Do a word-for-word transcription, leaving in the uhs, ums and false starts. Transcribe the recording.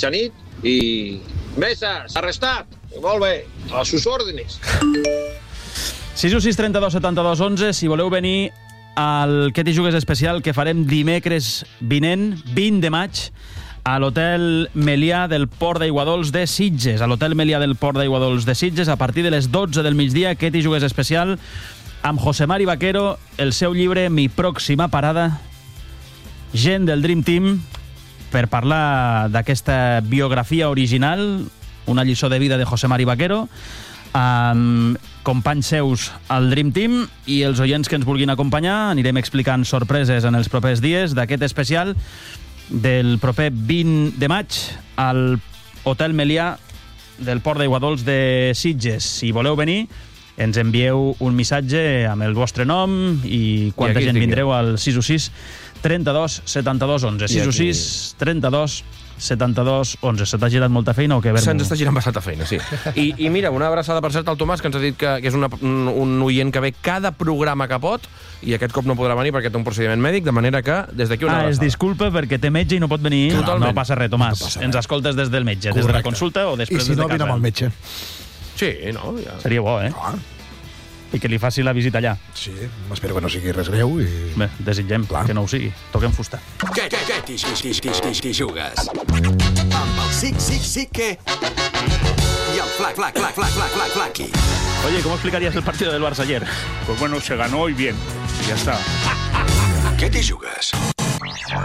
mitja nit i... Mesas, arrestat! Molt bé, a sus órdenes. sis u sis trenta-dos setanta-dos onze, si voleu venir al Què t'hi jugues especial que farem dimecres vinent, vint de maig, a l'Hotel Melià del Port d'Aiguadols de Sitges. A l'Hotel Melià del Port d'Aiguadols de Sitges, a partir de les dotze del migdia, Què t'hi jugues especial, amb José Mari Vaquero, el seu llibre Mi pròxima parada, gent del Dream Team, per parlar d'aquesta biografia original, una lliçó de vida de José Mari Vaquero, amb companys seus al Dream Team, i els oients que ens vulguin acompanyar anirem explicant sorpreses en els propers dies d'aquest especial del proper vint de maig al Hotel Melià del Port d'Aiguadols de Sitges. Si voleu venir, ens envieu un missatge amb el vostre nom i quanta gent vindreu al sis u sis trenta-dos setanta-dos onze. sis u sis trenta-dos setanta-dos onze. Se t'ha girat molta feina o què? Se'ns està girant bastanta feina, sí. I, i mira, una abraçada per cert al Tomàs, que ens ha dit que, que és una, un, un oient que ve cada programa que pot, i aquest cop no podrà venir perquè té un procediment mèdic, de manera que des d'aquí una ah, abraçada. Es disculpa perquè té metge i no pot venir. Totalment. No passa res, Tomàs. No passa res. Ens escoltes des del metge, Correcte. Des de la consulta o després I si des de no, casa. vine amb el metge. Sí, no? Ja. Seria bo, eh? Ah, I que li faci la visita allà. sí, m'espero que no sigui res greu i... Bé, desitgem Clar. que no ho sigui. Toquem fusta. Què, què, què, t'hi, t'hi, t'hi, t'hi, t'hi jugues? Amb el sí, sí, sí que... I el flac, flac, flac, flac, flac, flac, flaqui. Oye, ¿cómo explicarías el partido del Barça ayer? Pues bueno, se ganó y bien. Ya está. Què t'hi jugues?